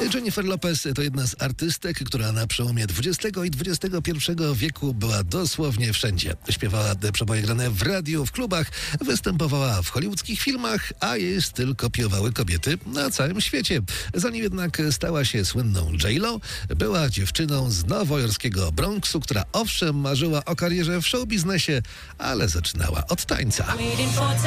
Jennifer Lopez to jedna z artystek, która na przełomie XX i XXI wieku była dosłownie wszędzie. Śpiewała przeboje grane w radiu, w klubach, występowała w hollywoodzkich filmach, a jej styl kopiowały kobiety na całym świecie. Zanim jednak stała się słynną J.Lo, była dziewczyną z nowojorskiego Bronxu, która owszem marzyła o karierze w showbiznesie, ale zaczynała od tańca.